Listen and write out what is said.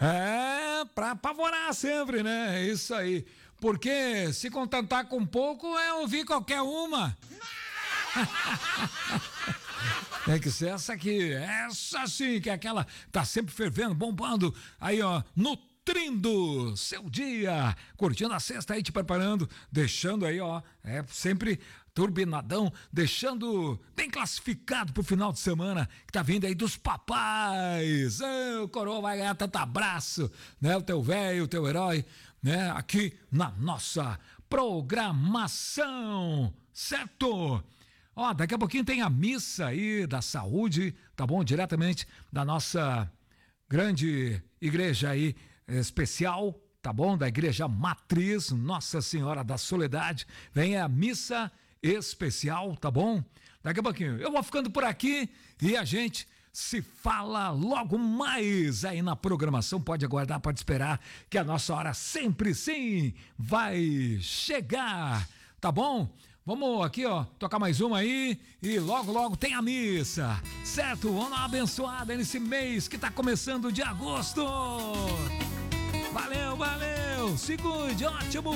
É, pra apavorar sempre, né? É isso aí. Porque se contentar com pouco é ouvir qualquer uma. Tem que ser essa aqui, essa sim, que é aquela tá sempre fervendo, bombando, aí ó, nutrindo seu dia, curtindo a sexta aí, te preparando, deixando aí ó, sempre turbinadão, deixando bem classificado pro final de semana, que tá vindo aí dos papais. O coroa vai ganhar tanto abraço, né, o teu velho, o teu herói, né, aqui na nossa programação, certo? Ó, daqui a pouquinho tem a missa aí da saúde, tá bom? Diretamente da nossa grande igreja aí especial, tá bom? Da igreja matriz Nossa Senhora da Soledade. Vem a missa especial, tá bom? Daqui a pouquinho. Eu vou ficando por aqui e a gente se fala logo mais aí na programação. Pode aguardar, pode esperar que a nossa hora sempre sim vai chegar, tá bom? Vamos aqui, ó, tocar mais uma aí e logo tem a missa, certo? Vamos dar uma abençoada nesse mês que tá começando de agosto. Valeu, se cuide, ótimo